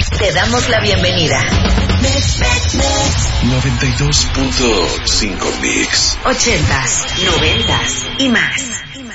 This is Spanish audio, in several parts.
Te damos la bienvenida. 92.5 Mix. 80s, 90s y más.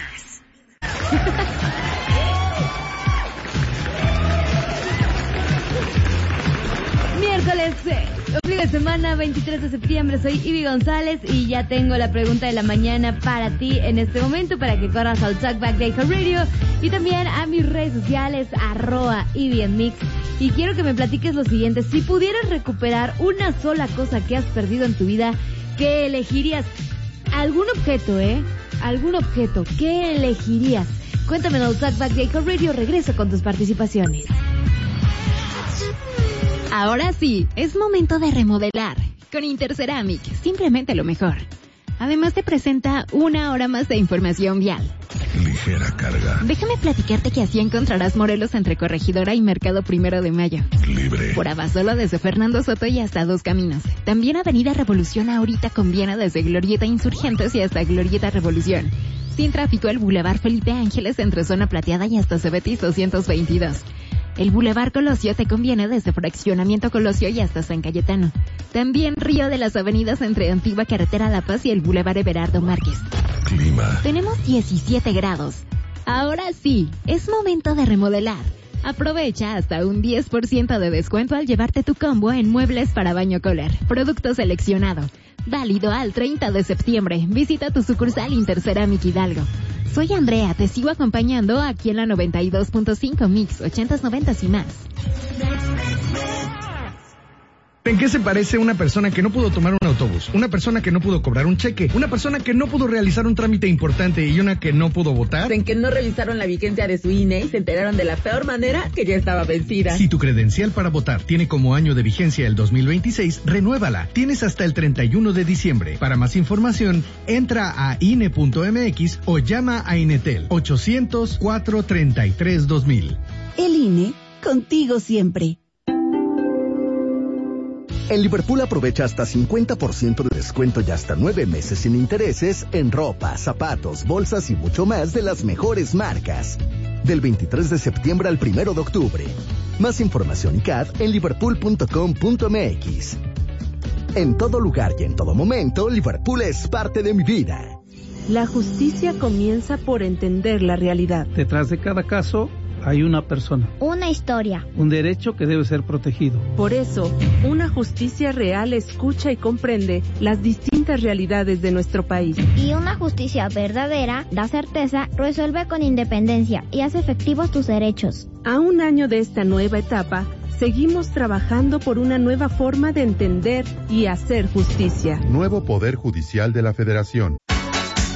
Miércoles, ombligo de semana, 23 de septiembre. Soy Ivy González y ya tengo la pregunta de la mañana para ti en este momento, para que corras al Talkback de iHeartRadio y también a mis redes sociales, @IvyMix. Y quiero que me platiques lo siguiente: si pudieras recuperar una sola cosa que has perdido en tu vida, ¿qué elegirías? Algún objeto, algún objeto, ¿qué elegirías? Cuéntamelo al Talkback de iHeartRadio. Regreso con tus participaciones. Ahora sí, es momento de remodelar. Con Interceramic, simplemente lo mejor. Además te presenta una hora más de información vial. Ligera carga. Déjame platicarte que así encontrarás Morelos entre Corregidora y Mercado 1 de Mayo. Libre. Por Abasolo desde Fernando Soto y hasta Dos Caminos. También Avenida Revolución ahorita con Viena desde Glorieta Insurgentes y hasta Glorieta Revolución. Sin tráfico el Boulevard Felipe Ángeles entre Zona Plateada y hasta Cebetis 222. El Boulevard Colosio te conviene desde Fraccionamiento Colosio y hasta San Cayetano. También Río de las Avenidas entre Antigua Carretera La Paz y el Boulevard Everardo Márquez. Clima. Tenemos 17 grados. Ahora sí, es momento de remodelar. Aprovecha hasta un 10% de descuento al llevarte tu combo en muebles para baño Kohler. Producto seleccionado. Válido al 30 de septiembre. Visita tu sucursal Interceramic Hidalgo. Soy Andrea, te sigo acompañando aquí en la 92.5 Mix, 80s, 90s y más. ¿En qué se parece una persona que no pudo tomar un autobús? Una persona que no pudo cobrar un cheque, una persona que no pudo realizar un trámite importante y una que no pudo votar. En que no revisaron la vigencia de su INE y se enteraron de la peor manera que ya estaba vencida. Si tu credencial para votar tiene como año de vigencia el 2026, renuévala. Tienes hasta el 31 de diciembre. Para más información, entra a INE.mx o llama a Inetel 800-433-2000. El INE, contigo siempre. En Liverpool aprovecha hasta 50% de descuento y hasta 9 meses sin intereses en ropa, zapatos, bolsas y mucho más de las mejores marcas. Del 23 de septiembre al 1 de octubre. Más información y CAD en liverpool.com.mx. En todo lugar y en todo momento, Liverpool es parte de mi vida. La justicia comienza por entender la realidad. Detrás de cada caso hay una persona. Una historia. Un derecho que debe ser protegido. Por eso, una justicia real escucha y comprende las distintas realidades de nuestro país. Y una justicia verdadera da certeza, resuelve con independencia y hace efectivos tus derechos. A un año de esta nueva etapa, seguimos trabajando por una nueva forma de entender y hacer justicia. Nuevo Poder Judicial de la Federación.